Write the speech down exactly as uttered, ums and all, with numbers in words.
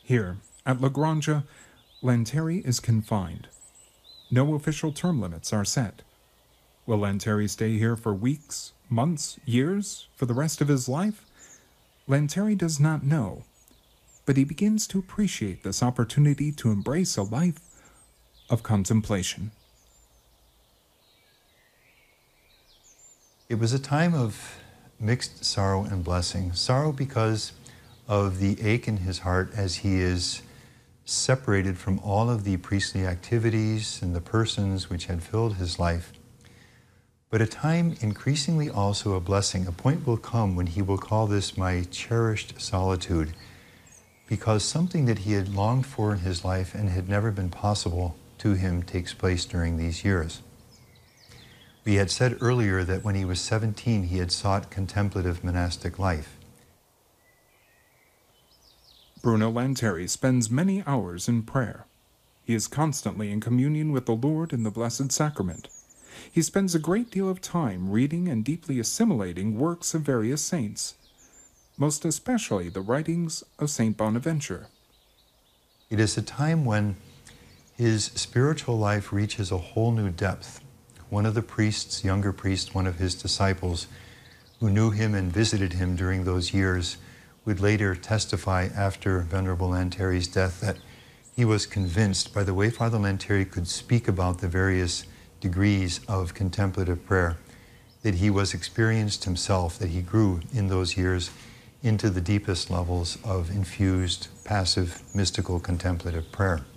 Here, at La Granja, Lanteri is confined. No official term limits are set. Will Lanteri stay here for weeks, months, years, for the rest of his life? Lanteri does not know, but he begins to appreciate this opportunity to embrace a life of contemplation. It was a time of mixed sorrow and blessing. Sorrow because of the ache in his heart as he is separated from all of the priestly activities and the persons which had filled his life. But a time increasingly also a blessing. A point will come when he will call this my cherished solitude, because something that he had longed for in his life and had never been possible to him takes place during these years. We had said earlier that when he was seventeen, he had sought contemplative monastic life. Bruno Lanteri spends many hours in prayer. He is constantly in communion with the Lord in the Blessed Sacrament. He spends a great deal of time reading and deeply assimilating works of various saints, most especially the writings of Saint Bonaventure. It is a time when his spiritual life reaches a whole new depth. One of the priests, younger priest, one of his disciples, who knew him and visited him during those years, would later testify after Venerable Lanteri's death that he was convinced by the way Father Lanteri could speak about the various degrees of contemplative prayer, that he was experienced himself, that he grew in those years into the deepest levels of infused, passive, mystical contemplative prayer.